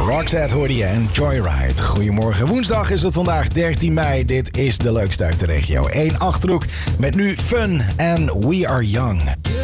Roxette hoorde je en Joyride. Goedemorgen, woensdag is het vandaag 13 mei. Dit is de leukste uit de regio. 1 Achterhoek met nu Fun en We Are Young.